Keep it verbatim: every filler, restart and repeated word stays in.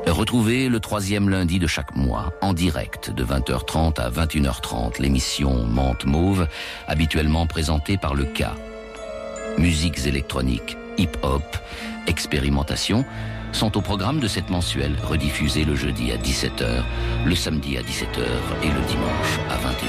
Retrouvez le troisième lundi de chaque mois, en direct, de vingt heures trente à vingt et une heures trente, l'émission Menthe Mauve, habituellement présentée par le K. Musiques électroniques, hip-hop, expérimentation, sont au programme de cette mensuelle, rediffusée le jeudi à dix-sept heures, le samedi à dix-sept heures et le dimanche à vingt et une heures.